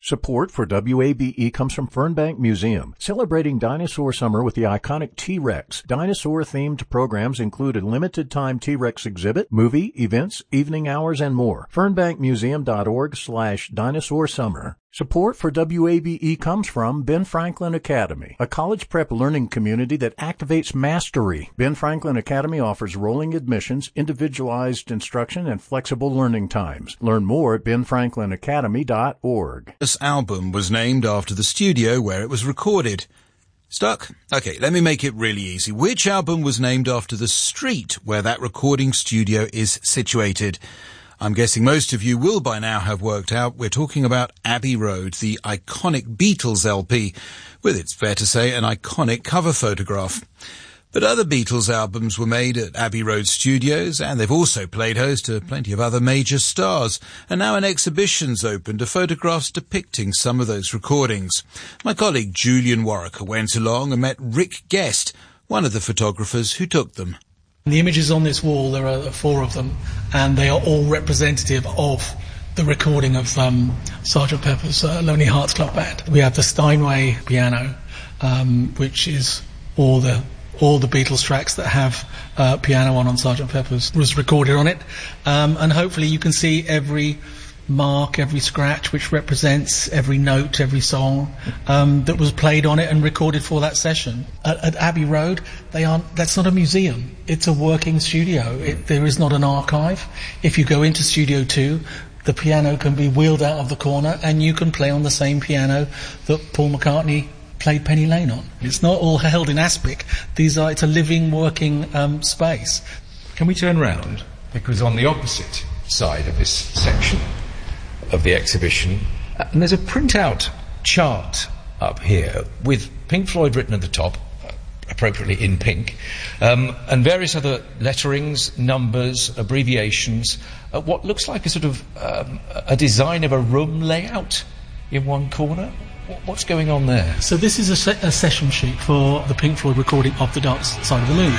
Support for WABE comes from Fernbank Museum, celebrating dinosaur summer with the iconic T-Rex. Dinosaur-themed programs include a limited-time T-Rex exhibit, movie, events, evening hours, and more. FernbankMuseum.org/dinosaur summer. Support for WABE comes from Ben Franklin Academy, a college prep learning community that activates mastery. Ben Franklin Academy offers rolling admissions, individualized instruction, and flexible learning times. Learn more at benfranklинacademy.org. This album was named after the studio where it was recorded. Stuck? Okay, let me make it really easy. Which album was named after the street where that recording studio is situated? I'm guessing most of you will by now have worked out we're talking about Abbey Road, the iconic Beatles LP, with, it's fair to say, an iconic cover photograph. But other Beatles albums were made at Abbey Road Studios, and they've also played host to plenty of other major stars. And now an exhibition's opened of photographs depicting some of those recordings. My colleague Julian Warwicker went along and met Rick Guest, one of the photographers who took them. The images on this wall, there are 4 of them, and they are all representative of the recording of Sgt. Pepper's Lonely Hearts Club Band. We have the Steinway piano, which is all the Beatles tracks that have piano on Sgt. Pepper's was recorded on it, and hopefully you can see every mark, every scratch, which represents every note, every song that was played on it and recorded for that session. At Abbey Road, that's not a museum. It's a working studio. There is not an archive. If you go into Studio 2, the piano can be wheeled out of the corner and you can play on the same piano that Paul McCartney played Penny Lane on. It's not all held in aspic. It's a living, working space. Can we turn round? Because on the opposite side of this section of the exhibition, and there's a printout chart up here with Pink Floyd written at the top, appropriately in pink, and various other letterings, numbers, abbreviations, what looks like a sort of a design of a room layout in one corner. What's going on there? So this is a session sheet for the Pink Floyd recording of The Dark Side of the Moon.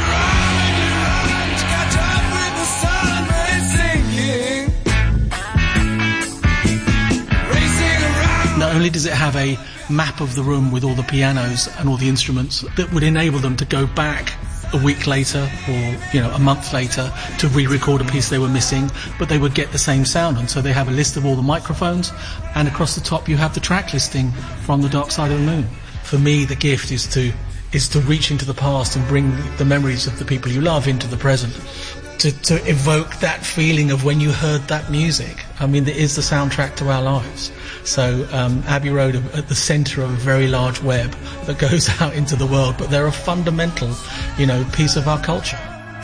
Not only does it have a map of the room with all the pianos and all the instruments that would enable them to go back a week later or a month later to re-record a piece they were missing, but they would get the same sound. And so they have a list of all the microphones, and across the top you have the track listing from The Dark Side of the Moon. For me, the gift is to reach into the past and bring the memories of the people you love into the present, to evoke that feeling of when you heard that music. I mean, it is the soundtrack to our lives. So Abbey Road at the centre of a very large web that goes out into the world, but they're a fundamental, piece of our culture.